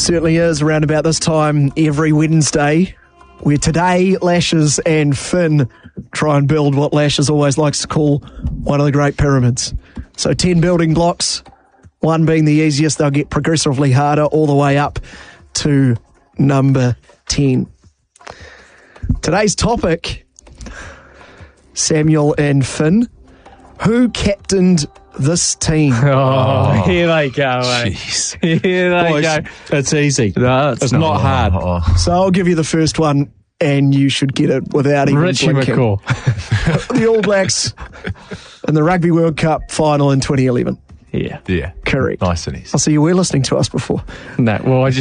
Certainly is around about this time every Wednesday, where today Lashes and Finn try and build what Lashes always likes to call one of the great pyramids. So 10 building blocks, one being the easiest. They'll get progressively harder all the way up to number 10. Today's topic, Samuel and Finn, who captained this team? Oh, here they go, Jeez. Here they Boys, go. it's easy. No, It's not hard. So I'll give you the first one, and you should get it without even Richie blinking. McCaw. The All Blacks in the Rugby World Cup final in 2011. Yeah. Yeah. Correct. Nice and easy. So you were listening to us before. No, well, I just